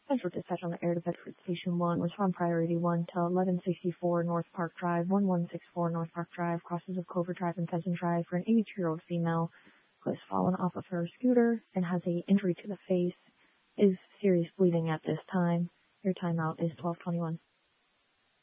Central dispatch on the air to Bedford Station 1. Respond priority 1 to 1164 North Park Drive, 1164 North Park Drive, crosses of Clover Drive and Pheasant Drive for an 82-year-old female who has fallen off of her scooter and has a injury to the face, is serious bleeding at this time. Your timeout is 12:21.